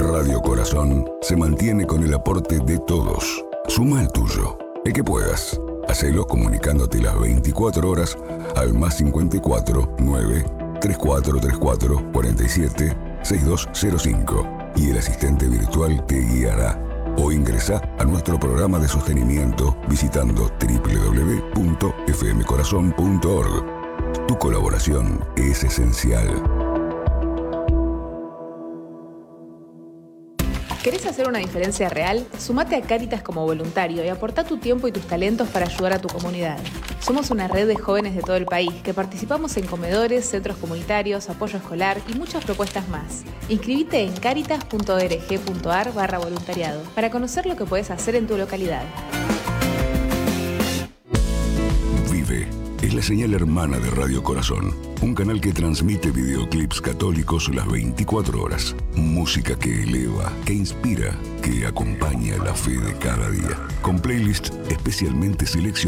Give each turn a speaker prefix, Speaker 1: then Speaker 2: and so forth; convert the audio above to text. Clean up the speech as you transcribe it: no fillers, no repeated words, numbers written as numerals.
Speaker 1: Radio Corazón se mantiene con el aporte de todos. Suma el tuyo, el que puedas. Hacelo comunicándote las 24 horas al +54 9 3434 47 6205 y el asistente virtual te guiará. O ingresá a nuestro programa de sostenimiento visitando www.fmcorazon.org. Tu colaboración es esencial.
Speaker 2: ¿Querés hacer una diferencia real? Sumate a Cáritas como voluntario y aportá tu tiempo y tus talentos para ayudar a tu comunidad. Somos una red de jóvenes de todo el país que participamos en comedores, centros comunitarios, apoyo escolar y muchas propuestas más. Inscribite en caritas.org.ar/voluntariado para conocer lo que puedes hacer en tu localidad.
Speaker 1: Vive es la señal hermana de Radio Corazón, un canal que transmite videoclips católicos las 24 horas. Música que eleva, que inspira, que acompaña la fe de cada día. Con playlists especialmente seleccionadas